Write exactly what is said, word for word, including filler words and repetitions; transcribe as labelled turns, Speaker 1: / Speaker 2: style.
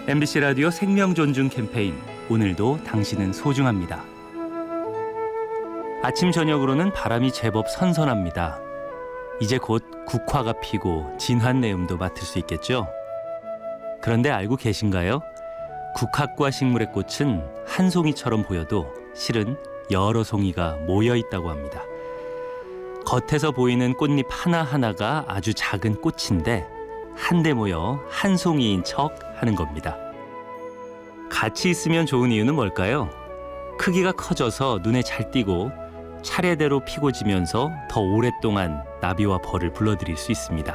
Speaker 1: 엠비씨 라디오 생명 존중 캠페인, 오늘도 당신은 소중합니다. 아침 저녁으로는 바람이 제법 선선합니다. 이제 곧 국화가 피고 진한 내음도 맡을 수 있겠죠? 그런데 알고 계신가요? 국화과 식물의 꽃은 한 송이처럼 보여도 실은 여러 송이가 모여 있다고 합니다. 겉에서 보이는 꽃잎 하나하나가 아주 작은 꽃인데 한데 모여 한 송이인 척 하는 겁니다. 같이 있으면 좋은 이유는 뭘까요? 크기가 커져서 눈에 잘 띄고 차례대로 피고 지면서 더 오랫동안 나비와 벌을 불러들일 수 있습니다.